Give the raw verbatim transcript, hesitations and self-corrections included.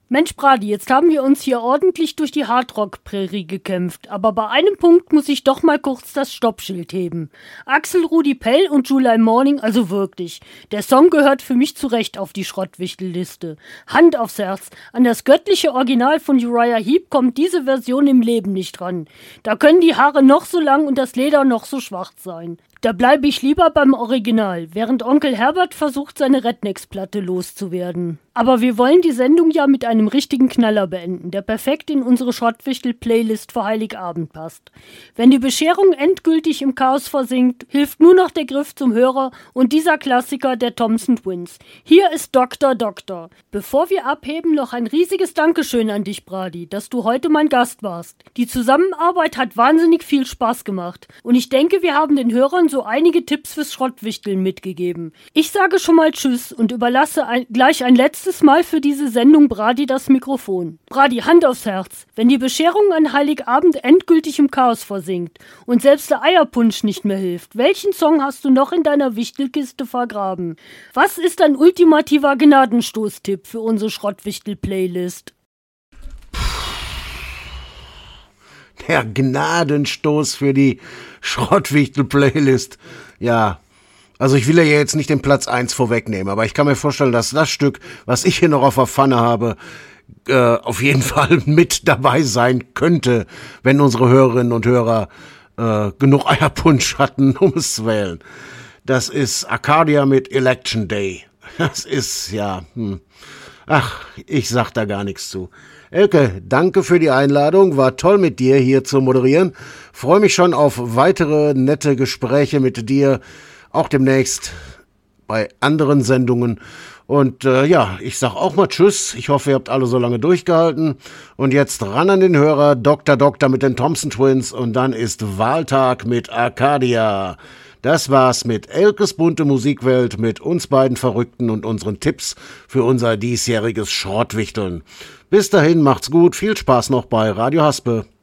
Mensch Brady, jetzt haben wir uns hier ordentlich durch die Hardrock-Prärie gekämpft, aber bei einem Punkt muss ich doch mal kurz das Stoppschild heben. Axel Rudi Pell und July Morning, also wirklich. Der Song gehört für mich zu Recht auf die Schrottwichtel-Liste. Hand aufs Herz, an das göttliche Original von Uriah Heep kommt diese Version im Leben nicht ran. Da können die Haare noch so lang und das Leder noch so schwarz sein. Da bleibe ich lieber beim Original, während Onkel Herbert versucht, seine Rednecks-Platte loszuwerden. Aber wir wollen die Sendung ja mit einem richtigen Knaller beenden, der perfekt in unsere Schrottwichtel-Playlist für Heiligabend passt. Wenn die Bescherung endgültig im Chaos versinkt, hilft nur noch der Griff zum Hörer und dieser Klassiker der Thompson Twins. Hier ist Doktor Doktor. Bevor wir abheben, noch ein riesiges Dankeschön an dich, Brady, dass du heute mein Gast warst. Die Zusammenarbeit hat wahnsinnig viel Spaß gemacht und ich denke, wir haben den Hörern so einige Tipps fürs Schrottwichteln mitgegeben. Ich sage schon mal Tschüss und überlasse ein, gleich ein letztes Mal für diese Sendung Brady das Mikrofon. Brady, Hand aufs Herz. Wenn die Bescherung an Heiligabend endgültig im Chaos versinkt und selbst der Eierpunsch nicht mehr hilft, welchen Song hast du noch in deiner Wichtelkiste vergraben? Was ist dein ultimativer Gnadenstoßtipp für unsere Schrottwichtel-Playlist? Der Gnadenstoß für die Schrottwichtel-Playlist. Ja, also ich will ja jetzt nicht den Platz eins vorwegnehmen, aber ich kann mir vorstellen, dass das Stück, was ich hier noch auf der Pfanne habe, äh, auf jeden Fall mit dabei sein könnte, wenn unsere Hörerinnen und Hörer äh, genug Eierpunsch hatten, um es zu wählen. Das ist Arcadia mit Election Day. Das ist, ja, hm. Ach, ich sag da gar nichts zu. Elke, danke für die Einladung, war toll mit dir hier zu moderieren. Freue mich schon auf weitere nette Gespräche mit dir, auch demnächst bei anderen Sendungen. Und äh, ja, ich sag auch mal Tschüss, ich hoffe, ihr habt alle so lange durchgehalten. Und jetzt ran an den Hörer, Doktor Doktor mit den Thompson Twins und dann ist Wahltag mit Arcadia. Das war's mit Elkes bunte Musikwelt, mit uns beiden Verrückten und unseren Tipps für unser diesjähriges Schrottwichteln. Bis dahin, macht's gut, viel Spaß noch bei Radio Haspe.